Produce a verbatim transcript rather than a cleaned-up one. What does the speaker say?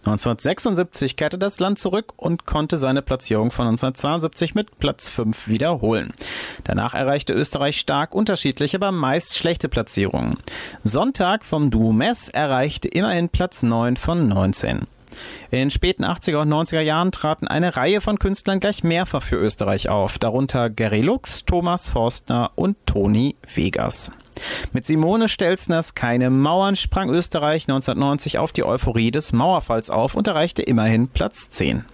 neunzehnhundertsechsundsiebzig kehrte das Land zurück und konnte seine Platzierung von neunzehnhundertzweiundsiebzig mit Platz fünf wiederholen. Danach erreichte Österreich stark unterschiedliche, aber meist schlechte Platzierungen. Sonntag vom Duo Mess erreichte immerhin Platz neun von neunzehn. In den späten achtziger und neunziger Jahren traten eine Reihe von Künstlern gleich mehrfach für Österreich auf, darunter Gary Lux, Thomas Forstner und Toni Vegas. Mit Simone Stelzners Keine Mauern sprang Österreich neunzehnhundertneunzig auf die Euphorie des Mauerfalls auf und erreichte immerhin Platz zehn.